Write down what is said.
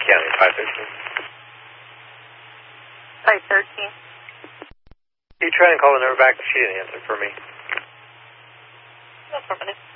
County, 513. 513. You try and call the number back, but she didn't answer for me. No, affirmative.